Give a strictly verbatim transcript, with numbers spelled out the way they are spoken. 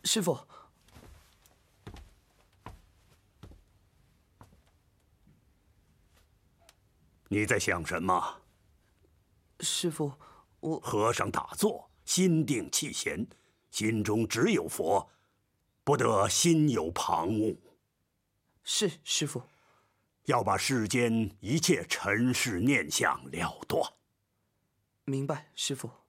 师傅。 你在想什么？ 师傅，我…… 和尚打坐，心定气闲，心中只有佛，不得心有旁骛。 是，师傅。 要把世间一切尘世念想了断。 明白，师傅。